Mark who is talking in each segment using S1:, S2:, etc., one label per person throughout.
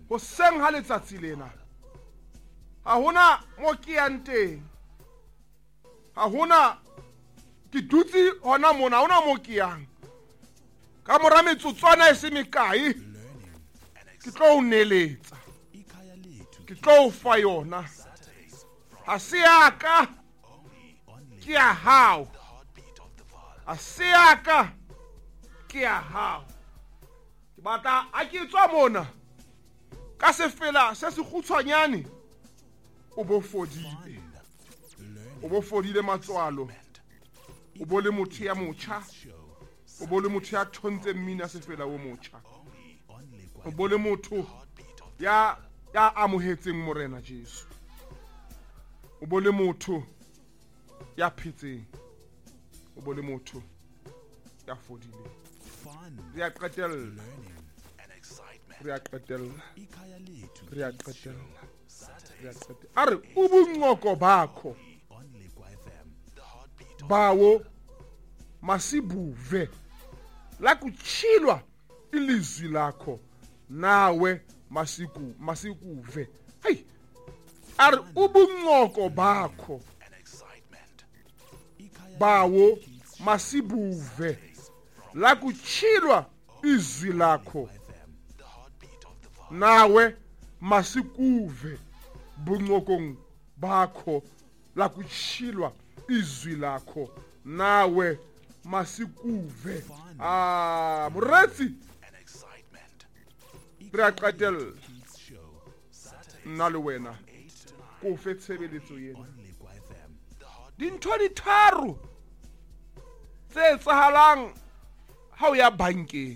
S1: ho seng ha letsatsi lena ha hona mo ke yang teng, ha hona ke dutse hona mona, ha hona mo ke yang. Ka mora metsotswana e se mekae ke tlo o neletsa, ke tlo o fa yona. Ha se ya ka, ke ya hao. Ha se ya ka, ke ya hao. Ke batla a ke tswa mona ka sefela se se kgutshwanyane o bo fodile. O bo fodile matswalo. O bo le motho ya motjha. O bo le motho ya thontse mmina sefela o motjha. O bo le motho ya amohetseng morena Jesu. O bo le motho ya phetseng. O bo le motho ya fodile. Re a qetella. Re a qetella. Re a qetella. Re a qetella. Are ubungqoko bakho bawo masibuve la kuchilwa ilizwi lakho nawe masikuve. Hey, are ubungqoko bakho bawo masibuve la kuchilwa izwi lakho nawe masikuve. Bungqokong bakho la kuchilwa izwi lakho nawe masikuve. Moretsi re a qetella nna le wena ko fe tshebeletso ena. Dintho di tharo tse etsahalang ha o ya bankeng.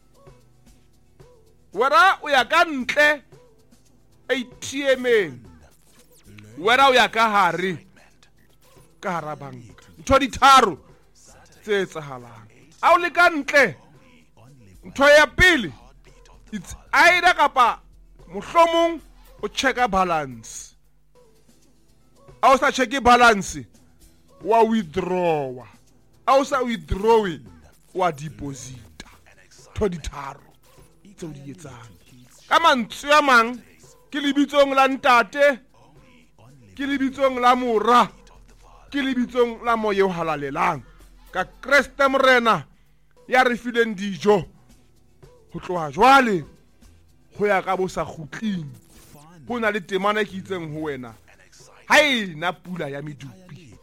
S1: Wera o ya ka ntle ATM-eng, wera o ya ka hare ka hara banka. Ntho di tharo tse etsahalang ha o le ka ntle. Ntho ya pele, it's either kapa mohlomong o checka balance. Ha o sa checke balance wa withdrawa. Ha o sa withdrawe wa deposita. Ntho di tharo tse o di etsang. Ka mantswe a mang, ke lebitsong la ntate, ke lebitsong la mora, ke lebitsong la moya o halalelang. Ka Kriste morena ya re fileng dijo ho tloha jwale ho ya ka bo sa khutling. Ho na le temana ke itseng ho wena. Hai na pula ya medupi.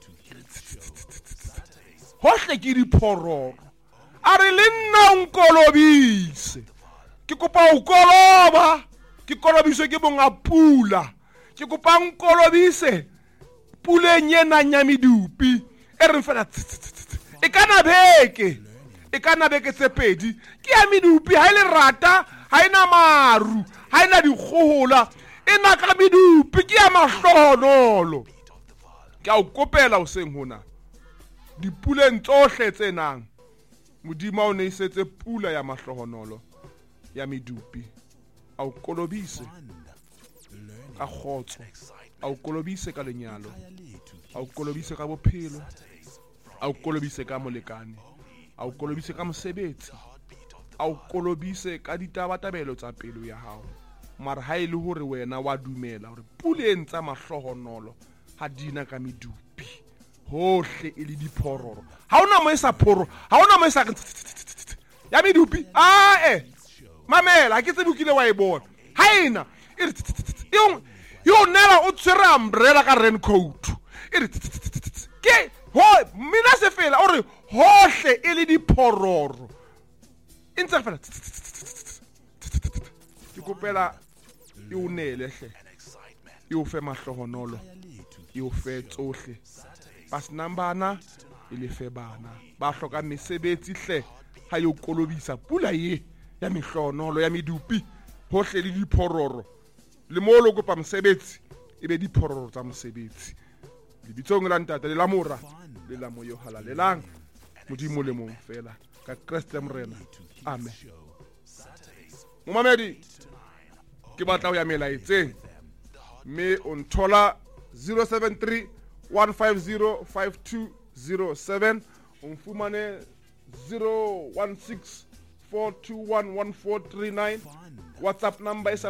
S1: Hohle ke diphororo. A re le nna nkolobise. Ke kopa o koloba. Ke kolobiswe ke bonga pula. Ke kopa nkolobise puleng ena nya medupi. E re fela e kana beke. E kana beke tse pedi. Ke ya medupi ha ile rata, ha ina maru, ha ina dikgohola. Ena ka medupi ke ya mahlohonolo. Ke a o kopela o seng hona. Dipuleng tsohle tse nang Modimo o ne isetse pula ya mahlohonolo ya medupi. A o kolobise ka khotso, a o kolobise ka lenyalo, a o kolobise ka bophelo, a o kolobise ka molekane, a o kolobise ka mosebetsi, a o kolobise ka ditabatabelo tsa pelo ya hao. Mara ha ile hore wena wa dumela hore puleng tsa mahlohonolo ha dina ka medupi, hohle e le diphororo. Ha ona mo isa phoro, ha ona mo isa ya medupi. Mamela ke tsebukile wa e bona. Haina yo nela o tsere umbrella ka raincoat. Ke ho mina se fela ore hohle e le diphororo. Intse fela ke kopela e o nele hle, e o fe mahlohonolo, e o fe tsohle. Basnambana e le fe bana ba hloka mesebetsi hle, ha yo kolobisa pula ye ya mehlohonolo ya medupi, hohle le diphororo. Le molo kopa mosebetsi e be diphororo tsa mosebetsi. Lebitsong la ntate le la mora le la moya o halalelang. Modimo le mong fela ka Kriste morena. Amen. Momamedi ke batla ho ya melaetseng, me o nthola 073 150 5207, o mfumane 016 421 1439. WhatsApp number is